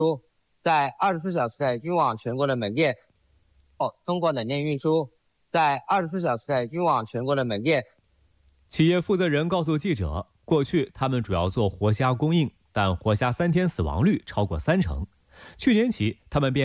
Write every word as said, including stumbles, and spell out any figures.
在二十四小时内运往全国的门店。通过冷链运输，在二十四小时内运往全国的门店。 企业负责人告诉记者，过去他们主要做活虾供应，但活虾三天死亡率超过三成。去年起，他们便